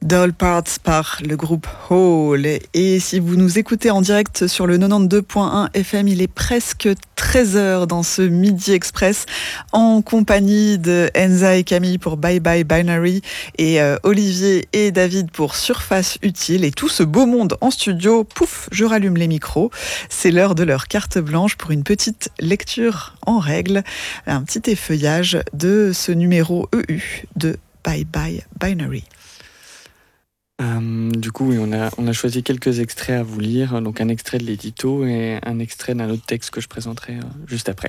Doll Parts par le groupe Hole. Et si vous nous écoutez en direct sur le 92.1 FM, il est presque 13h dans ce Midi Express en compagnie de Enza et Camille pour Bye Bye Binary et Olivier et David pour Surface Utile. Et tout ce beau monde en studio, pouf, je rallume les micros. C'est l'heure de leur carte blanche pour une petite lecture en règle, un petit effeuillage de ce numéro EU de Bye Bye Binary. Du coup, oui, on a choisi quelques extraits à vous lire, donc un extrait de l'édito et un extrait d'un autre texte que je présenterai juste après.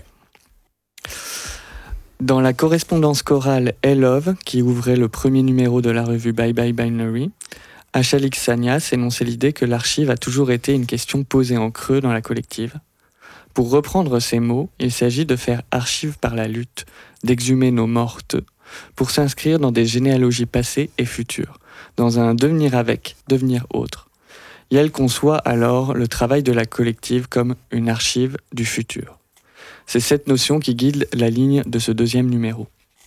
Dans la correspondance chorale Hey Love, qui ouvrait le premier numéro de la revue Bye Bye Binary, Achalik Sanyas énonçait l'idée que l'archive a toujours été une question posée en creux dans la collective. Pour reprendre ces mots, il s'agit de faire archive par la lutte, d'exhumer nos mortes, pour s'inscrire dans des généalogies passées et futures, dans un devenir avec, devenir autre. Yel conçoit alors le travail de la collective comme une archive du futur. C'est cette notion qui guide la ligne de ce deuxième numéro.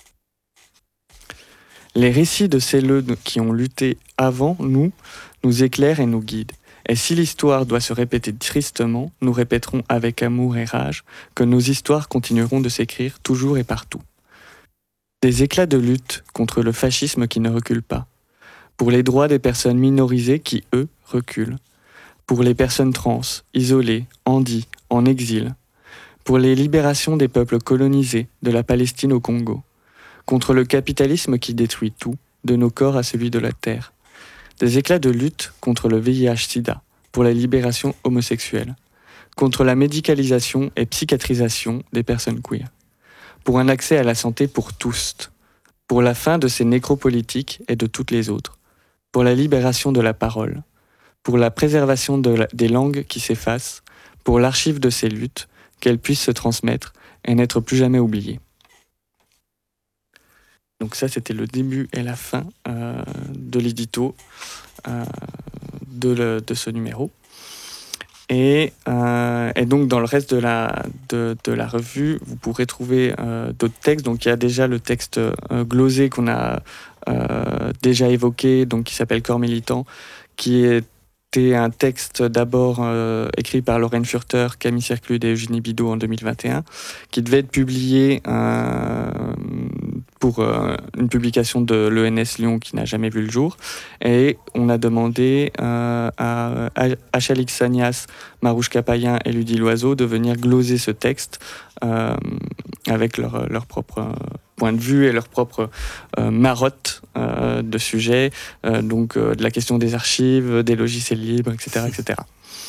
Les récits de celles qui ont lutté avant nous éclairent et nous guident. Et si l'histoire doit se répéter tristement, nous répéterons avec amour et rage que nos histoires continueront de s'écrire toujours et partout. Des éclats de lutte contre le fascisme qui ne recule pas. Pour les droits des personnes minorisées qui, eux, reculent. Pour les personnes trans, isolées, handies, en exil. Pour les libérations des peuples colonisés, de la Palestine au Congo. Contre le capitalisme qui détruit tout, de nos corps à celui de la terre. Des éclats de lutte contre le VIH-Sida, pour la libération homosexuelle. Contre la médicalisation et psychiatrisation des personnes queer. Pour un accès à la santé pour tous. Pour la fin de ces nécropolitiques et de toutes les autres. Pour la libération de la parole, pour la préservation des langues qui s'effacent, pour l'archive de ces luttes, qu'elles puissent se transmettre et n'être plus jamais oubliées. Donc ça, c'était le début et la fin de l'édito de ce numéro. Et donc dans le reste de la revue, vous pourrez trouver d'autres textes. Donc il y a déjà le texte glosé qu'on a déjà évoqué, donc qui s'appelle Corps militant, qui était un texte d'abord écrit par Lorraine Furter, Camille Circlude et Eugénie Bidault en 2021, qui devait être publié pour une publication de l'ENS Lyon qui n'a jamais vu le jour. Et on a demandé à Achalik Sanyas, Marouche Payen et Ludie Loiseau de venir gloser ce texte avec leur propre point de vue et leur propre marotte de sujets, donc de la question des archives, des logiciels libres, etc. etc.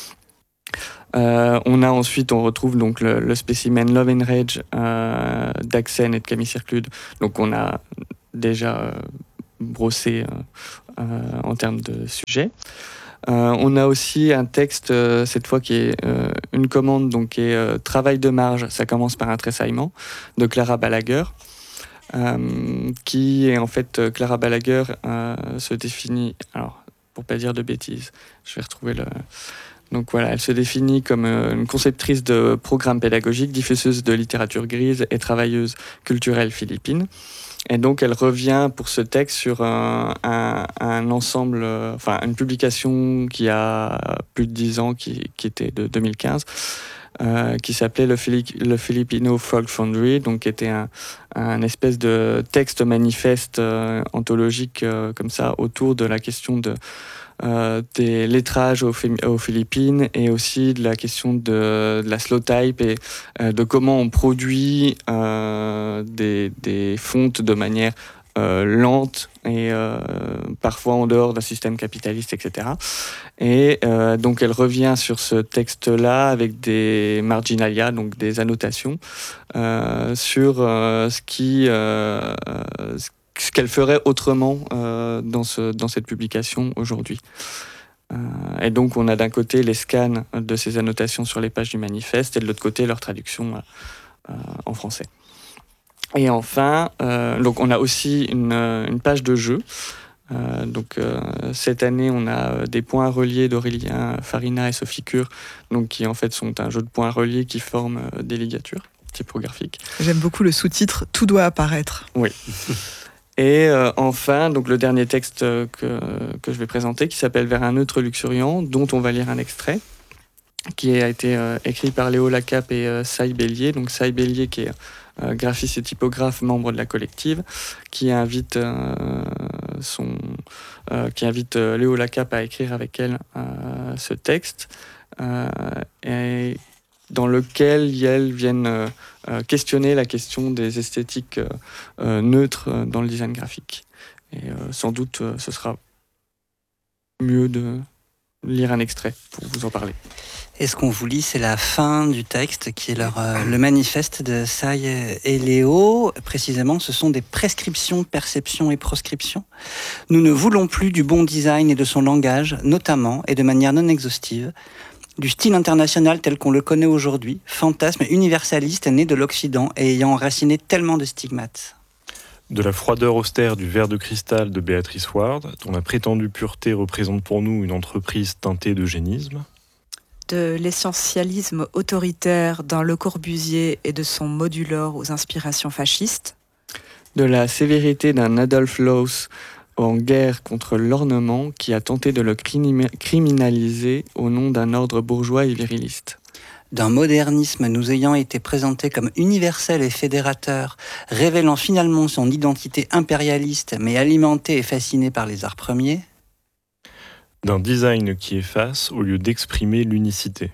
On retrouve donc le spécimen Love and Rage d'Axen et de Camille Circlude. Donc on a déjà brossé en termes de sujet. On a aussi un texte, cette fois qui est une commande, donc qui est Travail de marge, ça commence par un tressaillement, de Clara Balaguer. Qui est en fait, Clara Balaguer se définit, alors pour pas dire de bêtises, je vais retrouver le... Donc voilà, elle se définit comme une conceptrice de programmes pédagogiques, diffuseuse de littérature grise et travailleuse culturelle philippine. Et donc elle revient pour ce texte sur un ensemble, une publication qui a plus de 10 ans, qui était de 2015, qui s'appelait le Filipino Folk Foundry, donc qui était un espèce de texte manifeste anthologique comme ça autour de la question des lettrages aux Philippines et aussi de la question de la slow type et de comment on produit des fontes de manière lente et parfois en dehors d'un système capitaliste, etc. Et donc elle revient sur ce texte-là avec des marginalia, donc des annotations, sur ce qu'elle ferait autrement dans cette publication aujourd'hui. Et donc on a d'un côté les scans de ces annotations sur les pages du manifeste et de l'autre côté leur traduction en français. Et enfin, donc on a aussi une page de jeu. Cette année, on a des points reliés d'Aurélien Farina et Sophie Cure, donc qui en fait sont un jeu de points reliés qui forment des ligatures typographiques. J'aime beaucoup le sous-titre « Tout doit apparaître ». Oui. Et enfin, donc le dernier texte que je vais présenter, qui s'appelle Vers un neutre luxuriant, dont on va lire un extrait, qui a été écrit par Léo Lacape et Saï Bélier. Donc Saï Bélier, qui est graphiste et typographe, membre de la collective, qui invite Léo Lacape à écrire avec elle ce texte, et dans lequel elles viennent questionner la question des esthétiques neutres dans le design graphique. Et sans doute, ce sera mieux de lire un extrait pour vous en parler. Et ce qu'on vous lit, c'est la fin du texte, qui est le manifeste de Saï et Léo. Précisément, ce sont des prescriptions, perceptions et proscriptions. Nous ne voulons plus du bon design et de son langage, notamment, et de manière non exhaustive, du style international tel qu'on le connaît aujourd'hui, fantasme universaliste né de l'Occident et ayant enraciné tellement de stigmates. De la froideur austère du verre de cristal de Béatrice Ward, dont la prétendue pureté représente pour nous une entreprise teintée d'eugénisme. De l'essentialisme autoritaire dans Le Corbusier et de son modulor aux inspirations fascistes. De la sévérité d'un Adolf Loos en guerre contre l'ornement qui a tenté de le criminaliser au nom d'un ordre bourgeois et viriliste. D'un modernisme nous ayant été présenté comme universel et fédérateur, révélant finalement son identité impérialiste mais alimenté et fasciné par les arts premiers. D'un design qui efface au lieu d'exprimer l'unicité.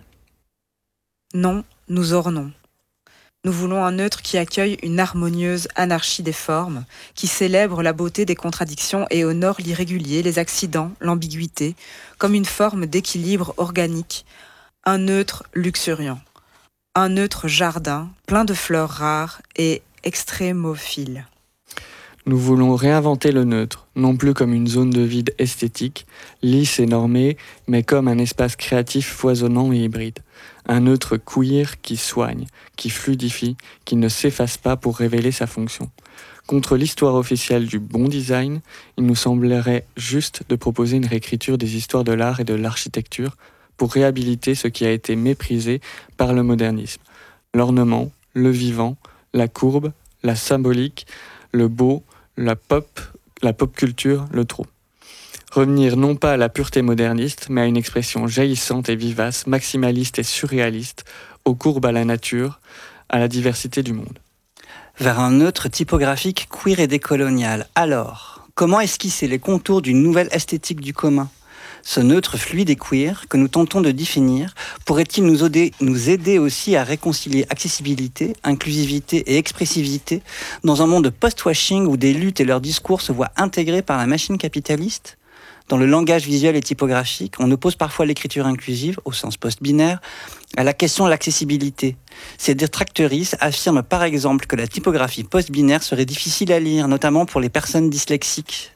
Non, nous ornons. Nous voulons un neutre qui accueille une harmonieuse anarchie des formes, qui célèbre la beauté des contradictions et honore l'irrégulier, les accidents, l'ambiguïté, comme une forme d'équilibre organique. Un neutre luxuriant. Un neutre jardin, plein de fleurs rares et extrémophile. Nous voulons réinventer le neutre, non plus comme une zone de vide esthétique, lisse et normée, mais comme un espace créatif foisonnant et hybride. Un neutre queer qui soigne, qui fluidifie, qui ne s'efface pas pour révéler sa fonction. Contre l'histoire officielle du bon design, il nous semblerait juste de proposer une réécriture des histoires de l'art et de l'architecture pour réhabiliter ce qui a été méprisé par le modernisme. L'ornement, le vivant, la courbe, la symbolique, le beau, la pop culture, le trop. Revenir non pas à la pureté moderniste, mais à une expression jaillissante et vivace, maximaliste et surréaliste, aux courbes à la nature, à la diversité du monde. Vers un neutre typographique queer et décolonial. Alors, comment esquisser les contours d'une nouvelle esthétique du commun ? Ce neutre fluide et queer que nous tentons de définir pourrait-il nous aider aussi à réconcilier accessibilité, inclusivité et expressivité dans un monde post-washing où des luttes et leurs discours se voient intégrés par la machine capitaliste ? Dans le langage visuel et typographique, on oppose parfois l'écriture inclusive, au sens post-binaire, à la question de l'accessibilité. Ces détractrices affirment par exemple que la typographie post-binaire serait difficile à lire, notamment pour les personnes dyslexiques.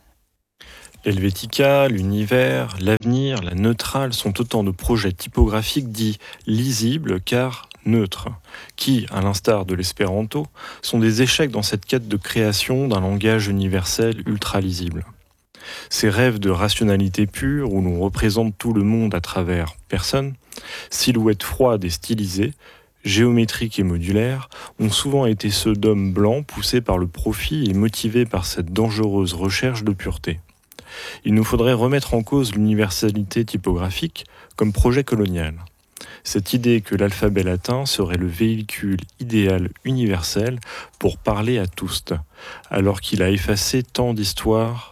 L'Helvetica, l'Univers, l'Avenir, la Neutrale sont autant de projets typographiques dits lisibles car neutres, qui, à l'instar de l'espéranto, sont des échecs dans cette quête de création d'un langage universel ultra lisible. Ces rêves de rationalité pure où l'on représente tout le monde à travers personne, silhouettes froides et stylisées, géométriques et modulaires, ont souvent été ceux d'hommes blancs poussés par le profit et motivés par cette dangereuse recherche de pureté. Il nous faudrait remettre en cause l'universalité typographique comme projet colonial. Cette idée que l'alphabet latin serait le véhicule idéal universel pour parler à tous, alors qu'il a effacé tant d'histoires.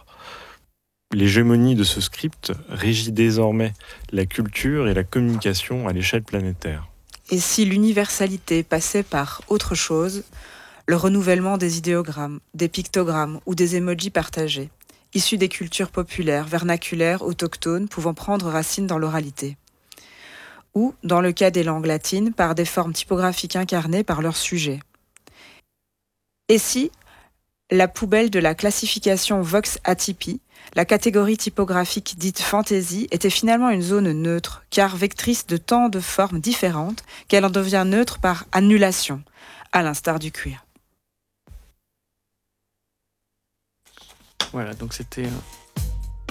L'hégémonie de ce script régit désormais la culture et la communication à l'échelle planétaire. Et si l'universalité passait par autre chose, le renouvellement des idéogrammes, des pictogrammes ou des emojis partagés, issus des cultures populaires, vernaculaires, autochtones, pouvant prendre racine dans l'oralité. Ou, dans le cas des langues latines, par des formes typographiques incarnées par leur sujet. Et si la poubelle de la classification Vox Atypi, la catégorie typographique dite fantasy, était finalement une zone neutre, car vectrice de tant de formes différentes qu'elle en devient neutre par annulation, à l'instar du queer. Voilà, donc c'était